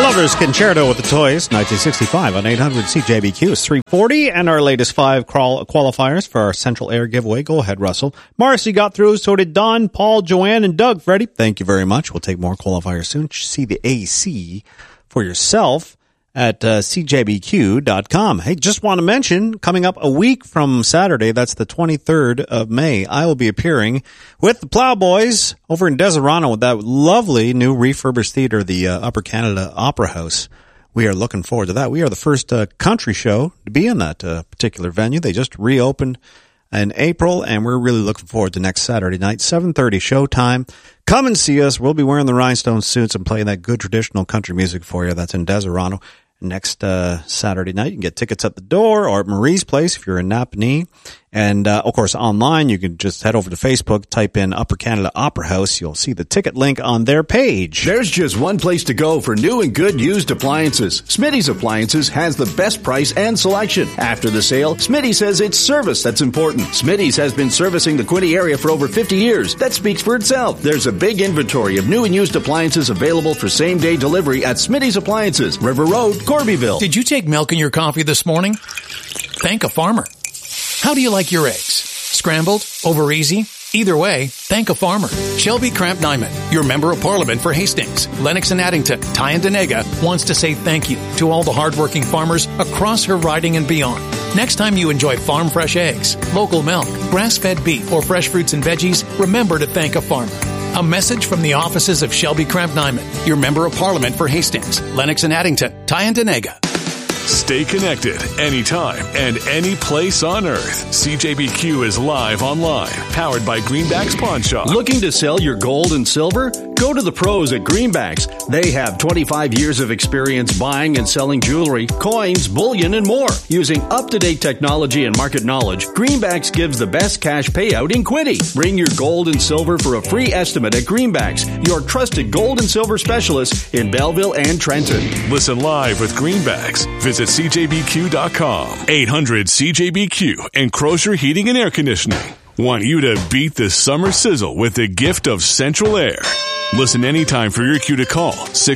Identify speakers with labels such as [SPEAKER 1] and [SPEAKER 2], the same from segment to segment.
[SPEAKER 1] Elvis Concerto with the Toys, 1965 on 800 CJBQ is 340, and our latest 5 qualifiers for our Central Air giveaway. Go ahead, Russell. Marcy got through, so did Don, Paul, Joanne, and Doug. Freddie, thank you very much. We'll take more qualifiers soon. See the AC for yourself at cjbq.com. Hey, just want to mention, coming up a week from Saturday, that's the 23rd of May, I will be appearing with the Plowboys over in Deserano with that lovely new refurbished theater, the Upper Canada Opera House. We are looking forward to that. We are the first country show to be in that particular venue. They just reopened in April, and we're really looking forward to next Saturday night, 7:30 showtime. Come and see us. We'll be wearing the rhinestone suits and playing that good traditional country music for you. That's in Deserano. Next Saturday night, you can get tickets at the door or at Marie's Place if you're in Napanee. And, of course, online, you can just head over to Facebook, type in Upper Canada Opera House. You'll see the ticket link on their page.
[SPEAKER 2] There's just one place to go for new and good used appliances. Smitty's Appliances has the best price and selection. After the sale, Smitty says it's service that's important. Smitty's has been servicing the Quinte area for over 50 years. That speaks for itself. There's a big inventory of new and used appliances available for same-day delivery at Smitty's Appliances, River Road, Corbyville.
[SPEAKER 3] Did you take milk in your coffee this morning? Thank a farmer. How do you like your eggs? Scrambled? Over easy? Either way, thank a farmer. Shelby Cramp Nyman, your Member of Parliament for Hastings, Lennox and Addington, Tyandanega, wants to say thank you to all the hardworking farmers across her riding and beyond. Next time you enjoy farm fresh eggs, local milk, grass-fed beef, or fresh fruits and veggies, remember to thank a farmer. A message from the offices of Shelby Cramp Nyman, your Member of Parliament for Hastings, Lennox and Addington, Tyandanega.
[SPEAKER 4] Stay connected anytime and any place on earth. CJBQ is live online, powered by Greenbacks Pawn Shop.
[SPEAKER 2] Looking to sell your gold and silver? Go to the pros at Greenbacks. They have 25 years of experience buying and selling jewelry, coins, bullion, and more. Using up-to-date technology and market knowledge, Greenbacks gives the best cash payout in Quinte. Bring your gold and silver for a free estimate at Greenbacks, your trusted gold and silver specialist in Belleville and Trenton.
[SPEAKER 4] Listen live with Greenbacks. Visit CJBQ.com. 800 CJBQ and Crozier Heating and Air Conditioning want you to beat the summer sizzle with the gift of Central Air. Listen anytime for your cue to call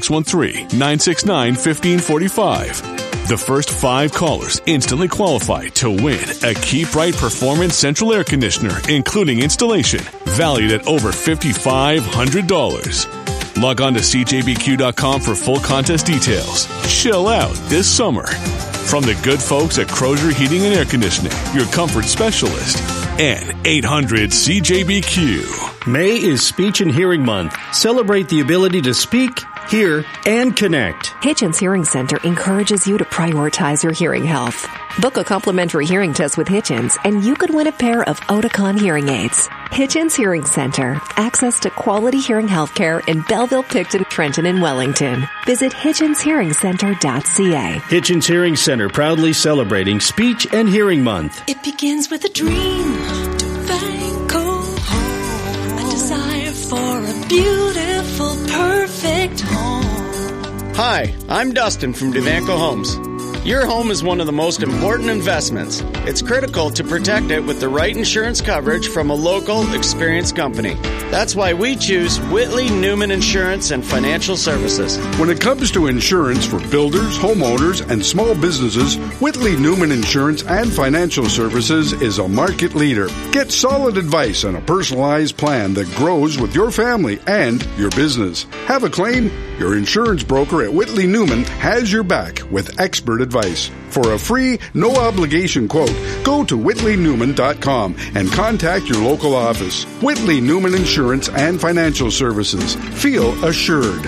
[SPEAKER 4] 613-969-1545. The first 5 callers instantly qualify to win a Keep Right Performance Central Air Conditioner, including installation, valued at over $5,500. Log on to CJBQ.com for full contest details. Chill out this summer. From the good folks at Crozier Heating and Air Conditioning, your comfort specialist, and 800 CJBQ.
[SPEAKER 2] May is Speech and Hearing Month. Celebrate the ability to speak, hear, and connect.
[SPEAKER 5] Hitchens Hearing Center encourages you to prioritize your hearing health. Book a complimentary hearing test with Hitchens, and you could win a pair of Oticon hearing aids. Hitchens Hearing Center. Access to quality hearing health care in Belleville, Picton, Trenton, and Wellington. Visit hitchenshearingcenter.ca.
[SPEAKER 2] Hitchens Hearing Center, proudly celebrating Speech and Hearing Month.
[SPEAKER 6] It begins with a dream to Vanco home. A desire for a beautiful, perfect home.
[SPEAKER 7] Hi, I'm Dustin from Devanco Homes. Your home is one of the most important investments. It's critical to protect it with the right insurance coverage from a local, experienced company. That's why we choose Whitley Newman Insurance and Financial Services.
[SPEAKER 8] When it comes to insurance for builders, homeowners, and small businesses, Whitley Newman Insurance and Financial Services is a market leader. Get solid advice on a personalized plan that grows with your family and your business. Have a claim? Your insurance broker at Whitley Newman has your back with expert advice. For a free, no-obligation quote, go to WhitleyNewman.com and contact your local office. Whitley Newman Insurance and Financial Services. Feel assured.